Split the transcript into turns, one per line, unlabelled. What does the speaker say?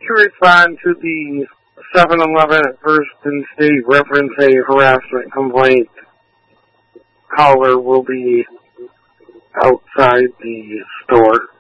to respond to the 7-Eleven at First and State reference a harassment complaint. Caller will be outside the store.